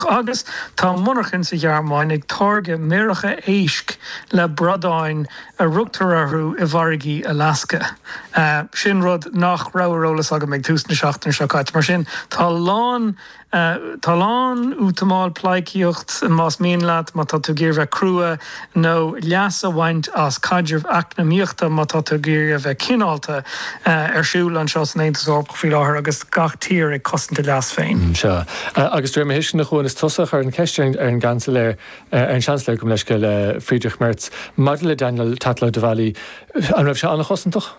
agus tá monarchan sa Gearmáin ag targe méiricha éisc le bradáin a rugtararú I bhargaí Alaska. Sin rud nach rarólas aga méid túsna seachtain seáit mar sin tá lán útamáil plaicíocht más míonlaat má tá tú gur bheith crua nó leas a bhaint as caidirh acnamíochta má tá tú gur bheith cinálta siúil an seo san Aontas Eorpach faoi láthair agus gach tír ag cosanta leas féin. Seo. Agus dúir héisina na chuin is tosach ar an ceiste ar an ganceléir ar an seansléir go leis go le Friedrich Merz, mar le Daniel Tatlow de Valley an raibh se anna chosantach?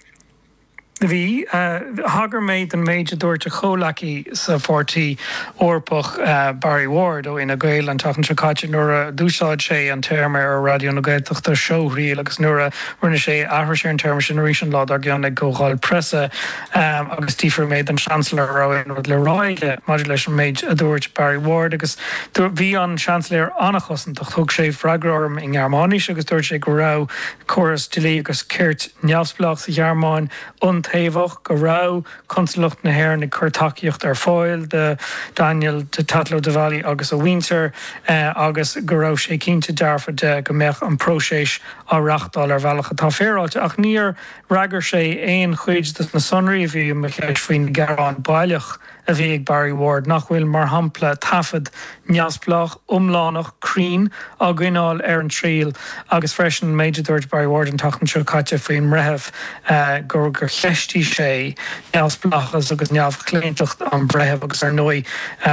Bhí hagar méid an méid a dúirte cholaí sa fortí Eorpach Barry Ward ó ina gail an tachan seáte nuair a dúsáid sé an term ar radio na gailteach tar seohrí agus nuair a rinne sé ahar sé an term sin rí an lá ar gceanna goáil presa agus tífar méid an chancellor roin le ráige maidir leis an méid a dúirt Barry Ward agus bhí an chancellor annachchosantach thug sé freigrám in Gearmánis agus dúirt sé go rá choras delí agus ceirt neamhsplach sa Gearmáin taobhach go rá consulat na hhéir na chuirtaíocht ar fáil de Daniel de Tatlow de Valley agus a Windsor agus go rá sé cínte dearfa de go meach an próséis á reachtáil ar bhealacha tá féráilte ach níor raigear sé éon chuid na sonraí bhí me leis faoin Gearán bailach a bhí ag Barry Ward nach bhfuil mar hampla tafad neamhsplach umlánach crín a gcuineáil ar an tríal agus freisin méidir dúirt Barry Ward an tachan seo caite faoin mrethebh gur cheistí sé neamhsplachas agus neamhchléinteacht an brethebh agus ar nói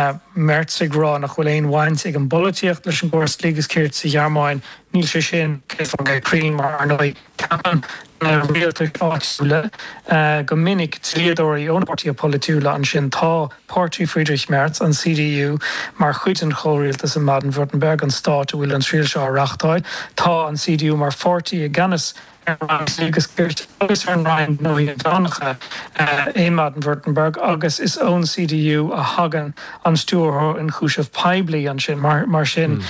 Merz ag rá nach bhfuil éon bhaint ag an bolíocht leis an gcóras lígus céirt sa Gearmáin níl sé sin céfan go crín mar ar nói capan réalta áitiúla go minic tríadóirí ónpartí politúla an sin tá Pártí Friedrich Merz an CDU mar chuid an chóirialtas in Baden-Württemberg an Stát bhfuil an tríal seo reachtáid tá an CDU mar fortí a ganas agus gurt agus an Ryan nó Donnacha in Baden-Württemberg agus is own CDU a hagan an stúrtha in chúisih peibli an sin mar sin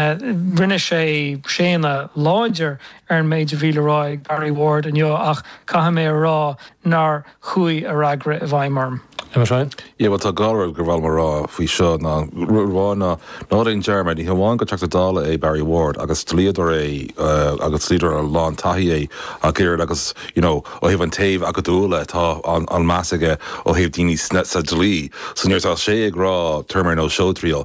rinne sé séna láidir ar an méid bhíle Barry Ward an jo ach caithe mé rá nar chuí a ragra a bhaimmarm. Yeah, but tá gáibh gur bhfuil mar rá faoi seo ná ruháinna ná in Germany ní bháin go teachta dála é Barry Ward agus tríadar é agus líidir an lán taí é a céir agus ó híh an taobh a go dúla tá an measige ó híh daoine snet sa dlí san níortá sé ag rá termar nó seotríal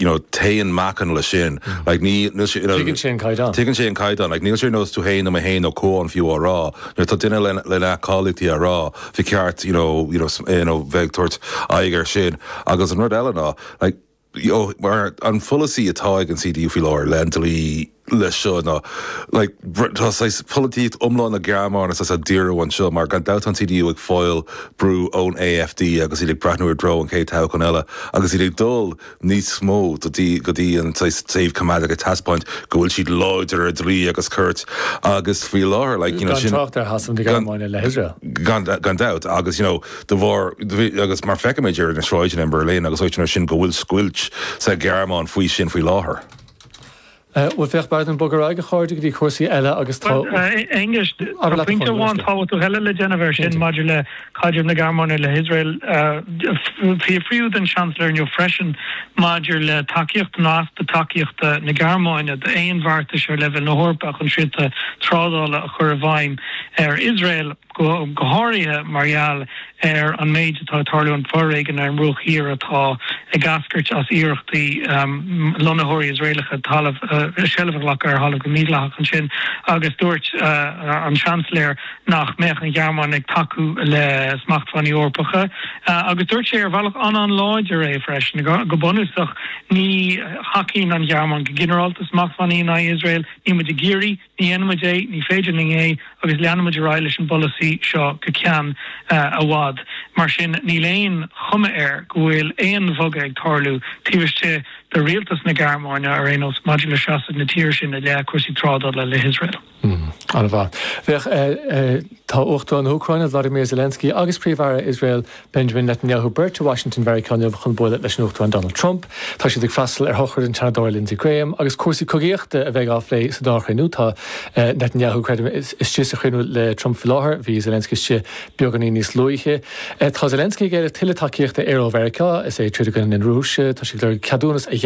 taon macan le sin tuigeann sé an caidan níl sé nó tú héin am a héin ó cóin fiú á rá nuair tá duine le cálaí a rá fi ceart bheith tuairt aigear sin agus an rud eile mar an fulasí atá ag an CDU fi láir lentalí le seo ná tá politík umláin na Gearmáin as a díirhain seo mar gan dat an CDU ag fáil brú ón AFD agus iad brathnúir dro an cé tau chun eile agus iad dul níos smó go dtí an taobh cumad a taspáint go bhfuil siad láidir a dlí agus cuirt agus fi láir gan dat agus de bhór agus mar feicimiidir na sráidin in Berlin agus oitnar sin go bhfuil scuilt sa Gearmáin faoi sin faoi láthair. Bhfuil fecht bad an bogar aige cháirde go dtí cuasaí eile agus tá English Winter bháin táhaú heile le déanamh sin maidir le caidir na Gearmáine le Israel fiú den chancellor nniu freisin maidir le takeíocht nás de takeíocht na Gearmáine de éon bharta se le na Eorpach an siúta trádála a chur a bhaim ar Israel goháirithe marial an méid atá tarlú an forréigen ar mrúch hir atá ag gascairt as iirechtaí lonathirí Israelicha talamh sellbhlach ar thalamh go mídlach an sin agus dúirt an chancellor nach meach an Gearmáin ag taú le smachtfáí Eorpacha agus dúirt sé ar bhealach an láidir é freisin go bonúsach ní hacín an Gearmáin go generalta smachtfáí na Israel ní muid géirí ní enmuidé ní féidirling é agus leanmuid ráile leis an policy seo go cean a bhád mar sin ní léon chumme go bhfuil éon bhoga ag tarlú tíbhaiste the realtas na Garmáine ar éos modular seasa na tíir sin a le cuasí trádal le Israel. An bha. Tá 8 an Ucraine Vladimir Zelensky agus príomhhar Israel Benjamin Netanyahu Bert to Washington very conneamh chun buile leis an 8 an Donald Trump. Tá si ag freistal ar hochar an Senador Lindsey Graham agus cuasaí cogaíochta a bheith áflé sa dáchainú tá Netanyahu credim is tí a chuinú le Trump fi láthair hí Zelensky si beganí níos luithe. Tá Zelensky géidir tiile takeíochta ar America is é tríú gan in Rúise tá si gur cadúnas